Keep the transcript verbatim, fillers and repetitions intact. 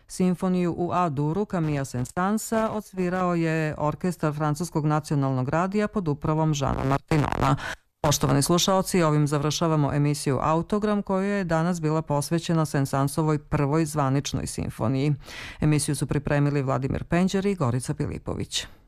Simfoniju u A-duru Camilla Saint-Saënsa odsvirao je orkestar Francuskog nacionalnog radija pod upravom Žana Martinona. Poštovani slušaoci, ovim završavamo emisiju Autogram koja je danas bila posvećena Saint-Saënsovoj prvoj zvaničnoj simfoniji. Emisiju su pripremili Vladimir Penđer i Gorica Pilipović.